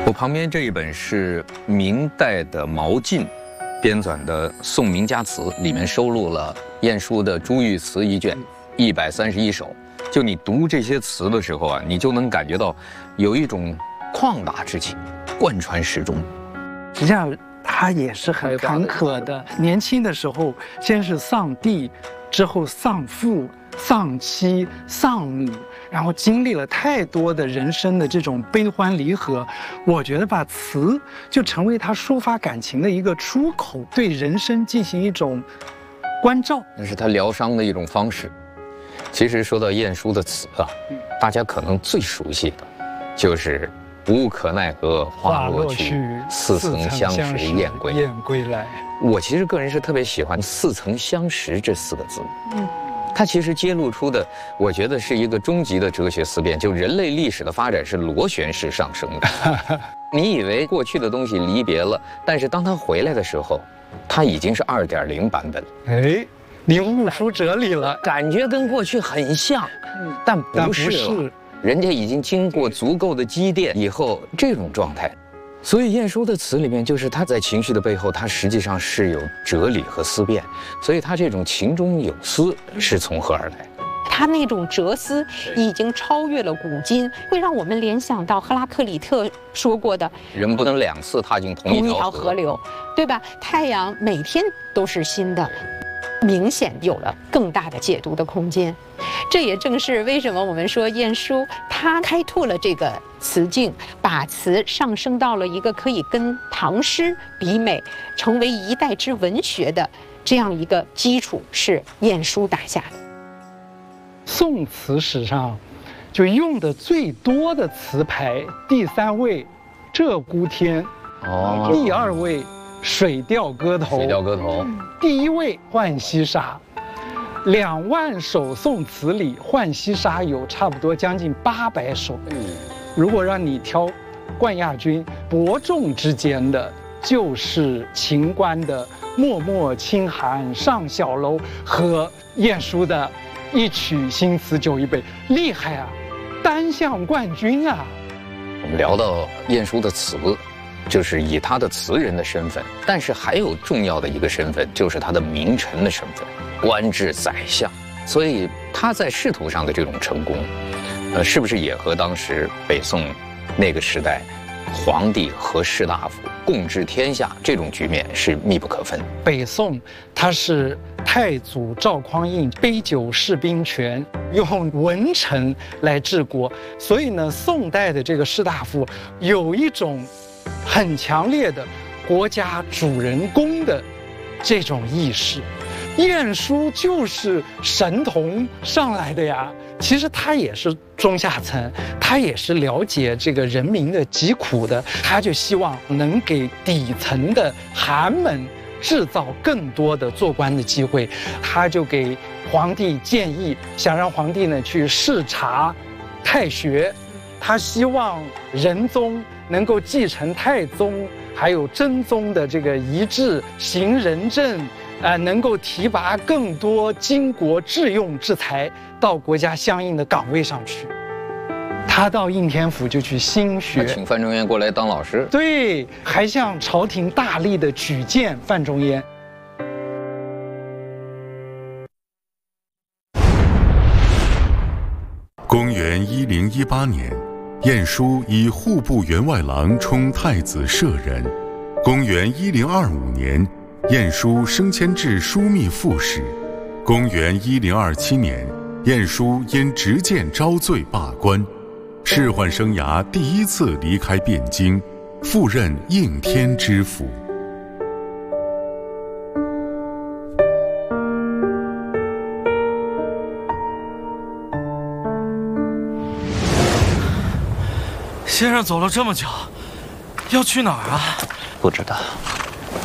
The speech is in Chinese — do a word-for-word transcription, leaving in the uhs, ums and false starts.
我旁边这一本是明代的毛晋编纂的《宋名家词》，里面收录了晏殊的《珠玉词》一卷，一百三十一首。就你读这些词的时候啊，你就能感觉到有一种旷达之情，贯穿始终。 实际上，他也是很坎坷的。年轻的时候，先是丧弟，之后丧父、丧妻、丧母，然后经历了太多的人生的这种悲欢离合。我觉得把词就成为他抒发感情的一个出口，对人生进行一种关照， 那是他疗伤的一种方式。其实说到晏殊的词啊，大家可能最熟悉的就是“无可奈何花落去，似曾相识燕归燕归来”。 我其实个人是特别喜欢“似曾相识”这四个字。嗯，它其实揭露出的，我觉得是一个终极的哲学思辨，就人类历史的发展是螺旋式上升的。你以为过去的东西离别了，但是当它回来的时候，它已经是 二点零 版本。 哎，你悟出哲理了， 感觉跟过去很像，但不是了。人家已经经过足够的积淀以后，这种状态。所以晏殊的词里面，就是他在情绪的背后，他实际上是有哲理和思辨。所以他这种情中有思是从何而来？ 他那种哲思已经超越了古今，会让我们联想到赫拉克里特说过的“ 人不能两次踏进同一条河流”， 对吧？太阳每天都是新的。明显有了更大的解读的空间，这也正是为什么我们说晏殊他开拓了这个词境，把词上升到了一个可以跟唐诗比美，成为一代之文学的这样一个基础，是晏殊打下的。 宋词史上就用的最多的词牌，第三位鹧鸪天，哦，第二位水调歌头， 水调歌头， 第一位浣溪沙。两万首宋词里，浣溪沙有差不多将近八百首。嗯，如果让你挑冠亚军，伯仲之间的就是秦观的《脉脉轻寒上小楼》和晏殊的《一曲新词酒一杯》，厉害啊，单项冠军啊！ 我们聊到晏殊的词，就是以他的词人的身份，但是还有重要的一个身份，就是他的名臣的身份，官至宰相。所以他在仕途上的这种成功，呃，是不是也和当时北宋那个时代皇帝和士大夫共治天下这种局面是密不可分？ 北宋他是太祖赵匡胤杯酒释兵权，用文臣来治国，所以呢，宋代的这个士大夫有一种很强烈的国家主人公的这种意识。晏殊就是神童上来的呀，其实他也是中下层，他也是了解这个人民的疾苦的，他就希望能给底层的寒门制造更多的做官的机会，他就给皇帝建议，想让皇帝呢去视察太学，他希望仁宗能够继承太宗还有真宗的这个遗志，行仁政，呃，能够提拔更多巾帼致用之才到国家相应的岗位上去。他到应天府就去新学， 请范仲淹过来当老师， 对，还向朝廷大力的举荐范仲淹。 公元一零一八年，晏殊以户部员外郎充太子舍人。公元一零二五年，晏殊升迁至枢密副使。公元一零二七年，晏殊因执剑招罪罢官，仕宦生涯第一次离开汴京，赴任应天知府。 先生走了这么久，要去哪儿啊？ 不知道。